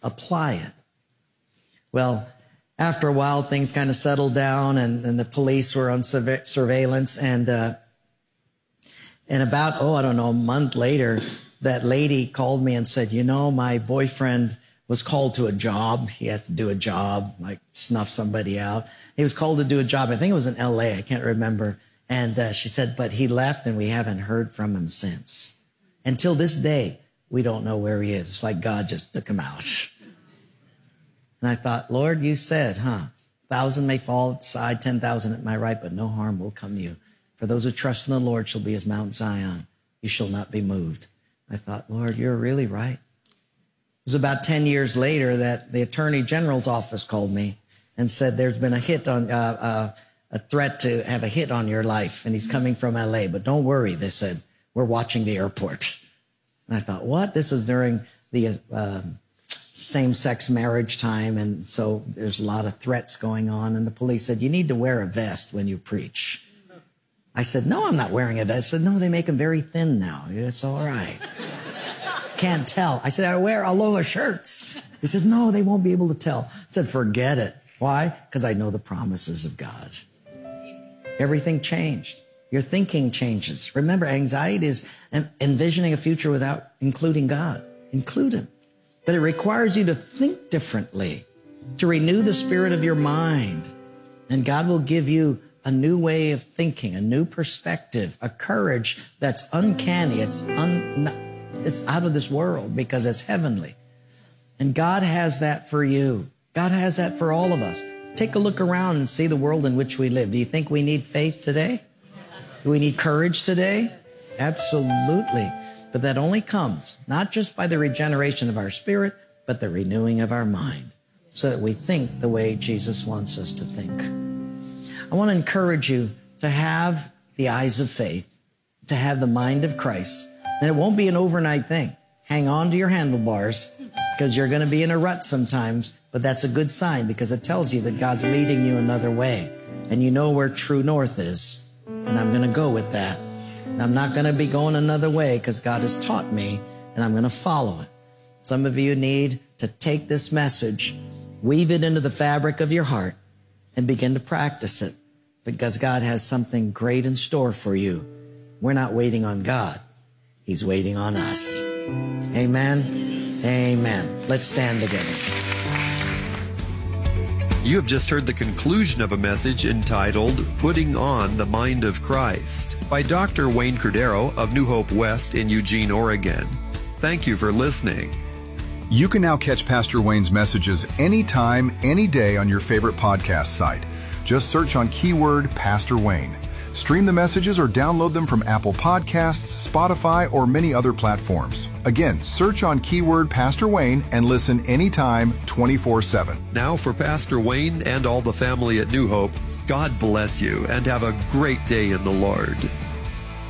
apply it. Well, after a while, things kind of settled down, and the police were on surveillance. And about, a month later, that lady called me and said, my boyfriend was called to a job. He has to do a job, like snuff somebody out. He was called to do a job. I think it was in L.A. I can't remember. And she said, but he left and we haven't heard from him since. Until this day, we don't know where he is. It's like God just took him out. And I thought, Lord, you said, 1,000 may fall at the side, 10,000 at my right, but no harm will come to you. For those who trust in the Lord shall be as Mount Zion. You shall not be moved. I thought, Lord, you're really right. It was about 10 years later that the Attorney General's office called me and said there's been a hit on a threat to have a hit on your life, and he's coming from L.A. But don't worry, they said, we're watching the airport. And I thought, what? This was during the same-sex marriage time, and so there's a lot of threats going on. And the police said, you need to wear a vest when you preach. I said, no, I'm not wearing a vest. I said, no, they make them very thin now. It's all right. Can't tell. I said, I wear Aloha shirts. He said, no, they won't be able to tell. I said, forget it. Why? Because I know the promises of God. Everything changed. Your thinking changes. Remember, anxiety is envisioning a future without including God. Include Him. But it requires you to think differently, to renew the spirit of your mind. And God will give you a new way of thinking, a new perspective, a courage that's uncanny. It's out of this world because it's heavenly. And God has that for you. God has that for all of us. Take a look around and see the world in which we live. Do you think we need faith today? Do we need courage today? Absolutely. But that only comes not just by the regeneration of our spirit, but the renewing of our mind so that we think the way Jesus wants us to think. I want to encourage you to have the eyes of faith, to have the mind of Christ. And it won't be an overnight thing. Hang on to your handlebars because you're going to be in a rut sometimes, but that's a good sign because it tells you that God's leading you another way. And you know where true north is. And I'm going to go with that. And I'm not going to be going another way because God has taught me and I'm going to follow it. Some of you need to take this message, weave it into the fabric of your heart and begin to practice it because God has something great in store for you. We're not waiting on God. He's waiting on us. Amen. Amen. Let's stand together. You have just heard the conclusion of a message entitled Putting on the Mind of Christ by Dr. Wayne Cordeiro of New Hope West in Eugene, Oregon. Thank you for listening. You can now catch Pastor Wayne's messages anytime, any day on your favorite podcast site. Just search on keyword Pastor Wayne. Stream the messages or download them from Apple Podcasts, Spotify, or many other platforms. Again, search on keyword Pastor Wayne and listen anytime, 24/7. Now for Pastor Wayne and all the family at New Hope, God bless you and have a great day in the Lord.